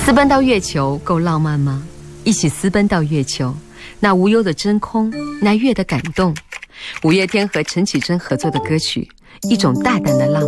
私奔到月球够浪漫吗？一起私奔到月球，那无忧的真空，那月的感动。五月天和陈绮贞合作的歌曲，一种大胆的浪漫。